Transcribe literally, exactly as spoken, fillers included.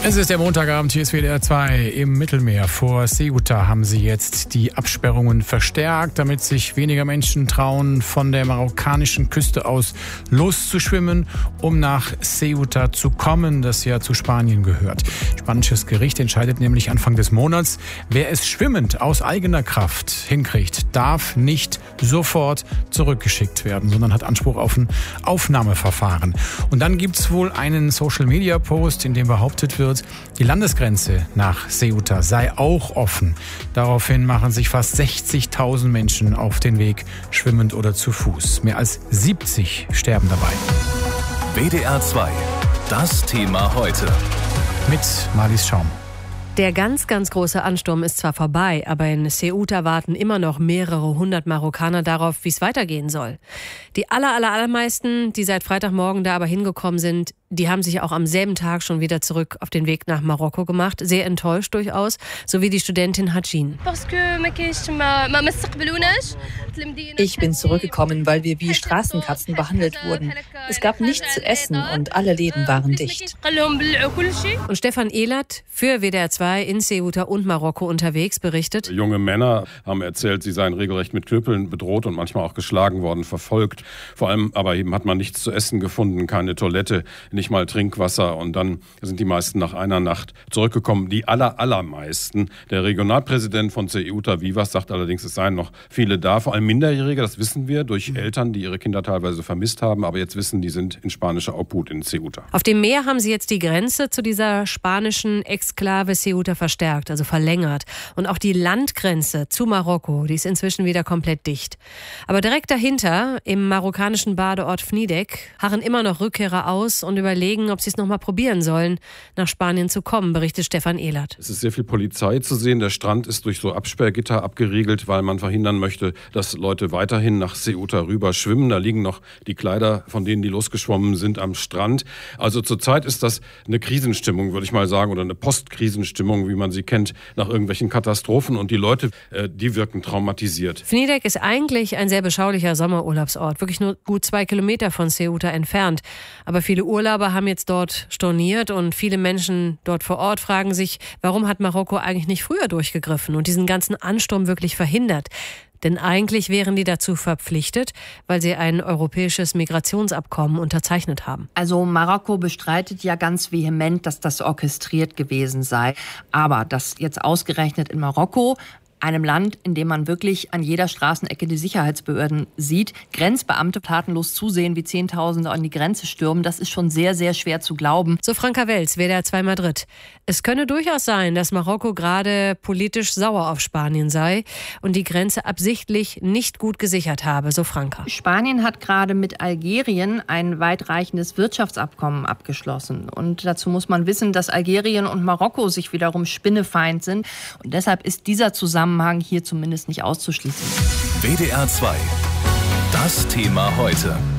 Es ist der Montagabend, hier ist W D R zwei im Mittelmeer. Vor Ceuta haben sie jetzt die Absperrungen verstärkt, damit sich weniger Menschen trauen, von der marokkanischen Küste aus loszuschwimmen, um nach Ceuta zu kommen, das ja zu Spanien gehört. Spanisches Gericht entscheidet nämlich Anfang des Monats, wer es schwimmend aus eigener Kraft hinkriegt, darf nicht sofort zurückgeschickt werden, sondern hat Anspruch auf ein Aufnahmeverfahren. Und dann gibt es wohl einen Social-Media-Post, in dem behauptet wird, die Landesgrenze nach Ceuta sei auch offen. Daraufhin machen sich fast sechzigtausend Menschen auf den Weg, schwimmend oder zu Fuß. Mehr als siebzig sterben dabei. W D R zwei, das Thema heute. Mit Marlies Schaum. Der ganz, ganz große Ansturm ist zwar vorbei, aber in Ceuta warten immer noch mehrere hundert Marokkaner darauf, wie es weitergehen soll. Die aller, aller, allermeisten, die seit Freitagmorgen da aber hingekommen sind, die haben sich auch am selben Tag schon wieder zurück auf den Weg nach Marokko gemacht. Sehr enttäuscht durchaus, so wie die Studentin Hajin. Ich bin zurückgekommen, weil wir wie Straßenkatzen behandelt wurden. Es gab nichts zu essen und alle Läden waren dicht. Und Stefan Ehlert, für W D R zwei in Ceuta und Marokko unterwegs, berichtet: Junge Männer haben erzählt, sie seien regelrecht mit Knüppeln bedroht und manchmal auch geschlagen worden, verfolgt. Vor allem aber eben hat man nichts zu essen gefunden, keine Toilette, nicht mal Trinkwasser. Und dann sind die meisten nach einer Nacht zurückgekommen. Die aller, allermeisten. Der Regionalpräsident von Ceuta, Vivas, sagt allerdings, es seien noch viele da, vor allem Minderjährige, das wissen wir, durch Eltern, die ihre Kinder teilweise vermisst haben, aber jetzt wissen, die sind in spanischer Obhut in Ceuta. Auf dem Meer haben sie jetzt die Grenze zu dieser spanischen Exklave Ceuta verstärkt, also verlängert. Und auch die Landgrenze zu Marokko, die ist inzwischen wieder komplett dicht. Aber direkt dahinter, im marokkanischen Badeort Fnidek, harren immer noch Rückkehrer aus und überlegen, ob sie es noch mal probieren sollen, nach Spanien zu kommen, berichtet Stefan Ehlert. Es ist sehr viel Polizei zu sehen. Der Strand ist durch so Absperrgitter abgeriegelt, weil man verhindern möchte, dass Leute weiterhin nach Ceuta rüber schwimmen. Da liegen noch die Kleider, von denen die losgeschwommen sind, am Strand. Also zurzeit ist das eine Krisenstimmung, würde ich mal sagen, oder eine Postkrisenstimmung, wie man sie kennt, nach irgendwelchen Katastrophen. Und die Leute, äh, die wirken traumatisiert. Fnidek ist eigentlich ein sehr beschaulicher Sommerurlaubsort, wirklich nur gut zwei Kilometer von Ceuta entfernt. Aber viele Urlauber haben jetzt dort storniert und viele Menschen dort vor Ort fragen sich, warum hat Marokko eigentlich nicht früher durchgegriffen und diesen ganzen Ansturm wirklich verhindert? Denn eigentlich wären die dazu verpflichtet, weil sie ein europäisches Migrationsabkommen unterzeichnet haben. Also Marokko bestreitet ja ganz vehement, dass das orchestriert gewesen sei. Aber dass jetzt ausgerechnet in Marokko, einem Land, in dem man wirklich an jeder Straßenecke die Sicherheitsbehörden sieht, Grenzbeamte tatenlos zusehen, wie Zehntausende an die Grenze stürmen, das ist schon sehr, sehr schwer zu glauben. So Franka Welz, W D R zwei Madrid. Es könne durchaus sein, dass Marokko gerade politisch sauer auf Spanien sei und die Grenze absichtlich nicht gut gesichert habe, so Franka. Spanien hat gerade mit Algerien ein weitreichendes Wirtschaftsabkommen abgeschlossen. Und dazu muss man wissen, dass Algerien und Marokko sich wiederum spinnefeind sind. Und deshalb ist dieser Zusammenhang hier zumindest nicht auszuschließen. W D R zwei, das Thema heute.